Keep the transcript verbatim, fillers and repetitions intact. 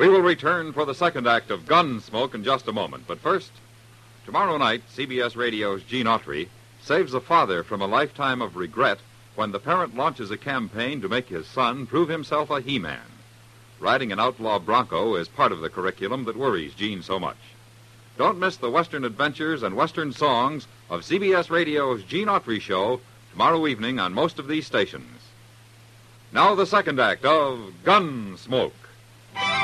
We will return for the second act of Gunsmoke in just a moment. But first, tomorrow night, C B S Radio's Gene Autry saves a father from a lifetime of regret when the parent launches a campaign to make his son prove himself a He-Man. Riding an outlaw bronco is part of the curriculum that worries Gene so much. Don't miss the Western adventures and Western songs of C B S Radio's Gene Autry Show tomorrow evening on most of these stations. Now the second act of Gunsmoke.